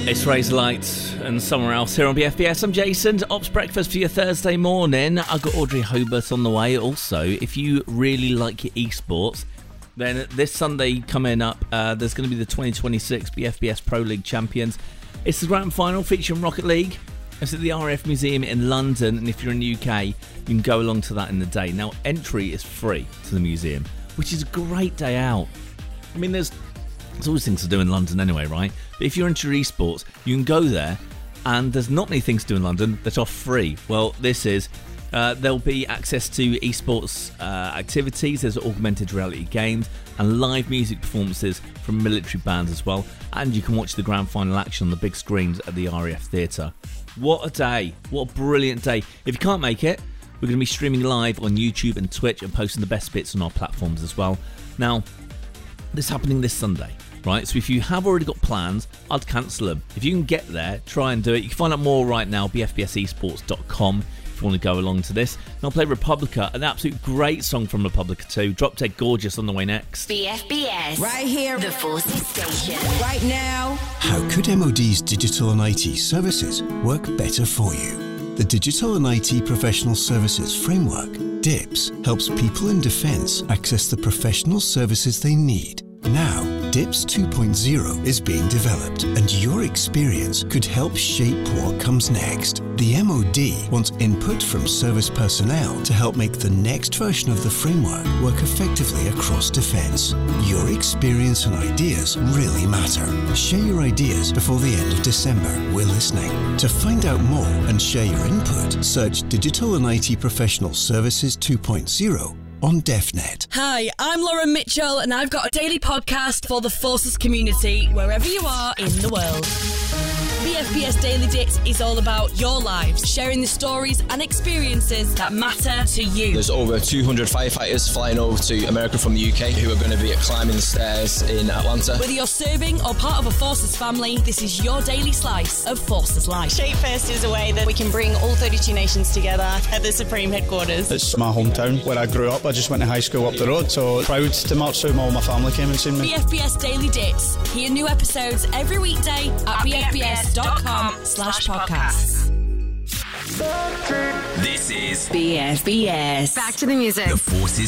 It's Razorlight and Somewhere Else here on BFBS. I'm Jason. Ops Breakfast for your Thursday morning. I've got Audrey Hobart on the way. Also, if you really like your esports, then this Sunday coming up, there's going to be the 2026 BFBS Pro League Champions. It's the grand final featuring Rocket League. It's at the RF Museum in London, and if you're in the UK, you can go along to that in the day. Now, entry is free to the museum, which is a great day out. I mean, there's always things to do in London anyway, right? But if you're into esports, you can go there, and there's not many things to do in London that are free. Well, this is. There'll be access to esports activities, there's augmented reality games, and live music performances from military bands as well. And you can watch the grand final action on the big screens at the RAF Theatre. What a day. What a brilliant day. If you can't make it, we're going to be streaming live on YouTube and Twitch and posting the best bits on our platforms as well. Now, this is happening this Sunday, right? So if you have already got plans, I'd cancel them. If you can get there, try and do it. You can find out more right now, bfbsesports.com, if you want to go along to this. And I'll play Republica, an absolute great song from Republica 2. Drop Dead Gorgeous on the way next. BFBS. Right here. The Forces Station. Right now. How could MOD's digital and IT services work better for you? The Digital and IT Professional Services Framework, DIPS, helps people in defence access the professional services they need. Now, DIPS 2.0 is being developed, and your experience could help shape what comes next. The MOD wants input from service personnel to help make the next version of the framework work effectively across defence. Your experience and ideas really matter. Share your ideas before the end of December. We're listening. To find out more and share your input, search Digital and IT Professional Services 2.0 on DefNet. Hi, I'm Lauren Mitchell, and I've got a daily podcast for the Forces community, wherever you are in the world. BFBS Daily Dits is all about your lives, sharing the stories and experiences that matter to you. There's over 200 firefighters flying over to America from the UK who are going to be climbing the stairs in Atlanta. Whether you're serving or part of a Forces family, this is your daily slice of Forces life. Shapefest is a way that we can bring all 32 nations together at the Supreme headquarters. It's my hometown where I grew up. I just went to high school up the road, so proud to march through. All my family came and seen me. BFBS Daily Dits. Hear new episodes every weekday at bfbs.com/podcasts. This is BFBS. Back to the music. The Forces